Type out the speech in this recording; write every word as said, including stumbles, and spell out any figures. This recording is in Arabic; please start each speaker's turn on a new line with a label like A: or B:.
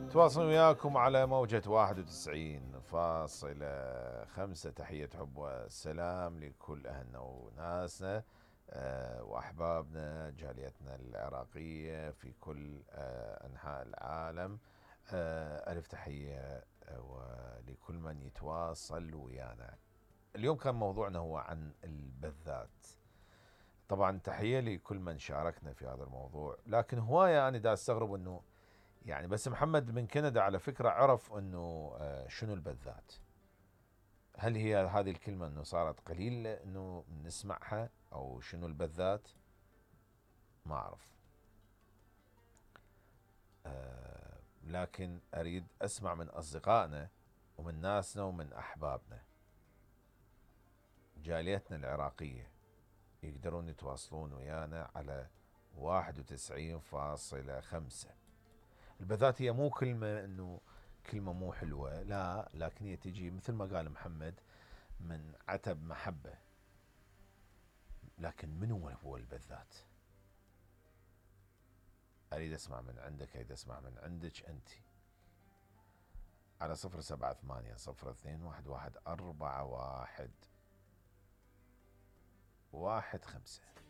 A: تواصل وياكم على موجة واحد وتسعين فاصلة خمسة. تحية حب والسلام لكل أهلنا وناسنا أه وأحبابنا، جاليتنا العراقية في كل أه أنحاء العالم. أه ألف تحية أه ولكل من يتواصل ويانا. اليوم كان موضوعنا هو عن البذات. طبعا تحية لكل من شاركنا في هذا الموضوع، لكن هواية أنا دا استغرب أنه يعني بس محمد من كندا على فكرة عرف انه شنو البذات. هل هي هذه الكلمة انه صارت قليل انه نسمعها او شنو البذات؟ ما اعرف. أه لكن اريد اسمع من اصدقائنا ومن ناسنا ومن احبابنا جاليتنا العراقية يقدرون يتواصلون ويانا على واحد وتسعين فاصلة خمسة. البذات هي مو كلمة انه كلمة مو حلوة، لا، لكن هي تجي مثل ما قال محمد من عتب محبة. لكن من هو هو البذات؟ اريد اسمع من عندك، اريد اسمع من عندك انت على صفر سبعة ثمانية صفر اثنين واحد واحد أربعة واحد واحد خمسة.